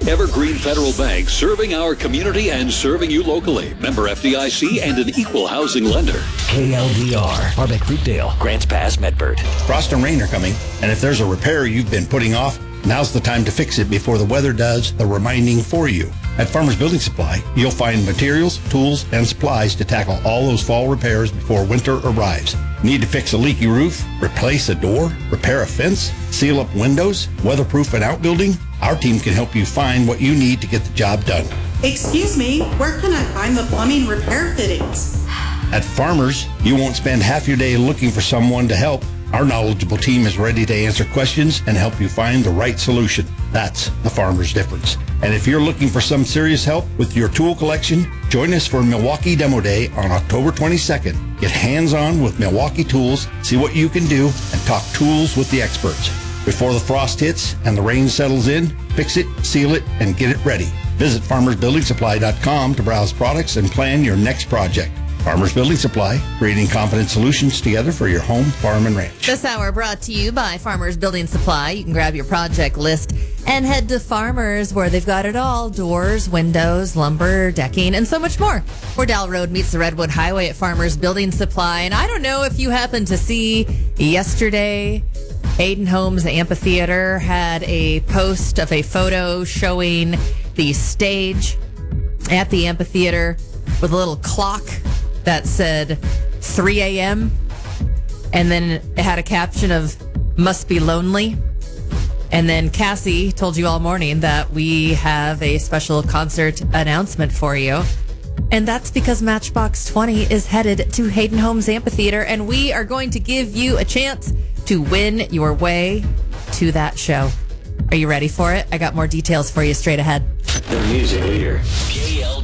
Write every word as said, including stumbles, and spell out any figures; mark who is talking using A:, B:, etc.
A: Evergreen Federal Bank, serving our community and serving you locally. Member F D I C and an equal housing lender.
B: K L D R, Harbeck Fruitdale, Grants Pass, Medford.
C: Frost and rain are coming, and if there's a repair you've been putting off, now's the time to fix it before the weather does the reminding for you. At Farmers Building Supply, you'll find materials, tools, and supplies to tackle all those fall repairs before winter arrives. Need to fix a leaky roof, replace a door, repair a fence, seal up windows, weatherproof an outbuilding? Our team can help you find what you need to get the job done.
D: Excuse me, where can I find the plumbing repair fittings?
C: At Farmers, you won't spend half your day looking for someone to help. Our knowledgeable team is ready to answer questions and help you find the right solution. That's the Farmer's difference. And if you're looking for some serious help with your tool collection, join us for Milwaukee Demo Day on October twenty-second. Get hands-on with Milwaukee tools, see what you can do, and talk tools with the experts. Before the frost hits and the rain settles in, fix it, seal it, and get it ready. Visit farmers building supply dot com to browse products and plan your next project. Farmers Building Supply, creating confident solutions together for your home, farm, and ranch.
E: This hour brought to you by Farmers Building Supply. You can grab your project list and head to Farmers, where they've got it all. Doors, windows, lumber, decking, and so much more. Wardell Road meets the Redwood Highway at Farmers Building Supply. And I don't know if you happened to see yesterday, Hayden Homes Amphitheater had a post of a photo showing the stage at the amphitheater with a little clock that said three a.m. and then it had a caption of "must be lonely." And then Cassie told you all morning that we have a special concert announcement for you. And that's because Matchbox twenty is headed to Hayden Homes Amphitheater, and we are going to give you a chance to win your way to that show. Are you ready for it? I got more details for you straight ahead.
B: The music leader.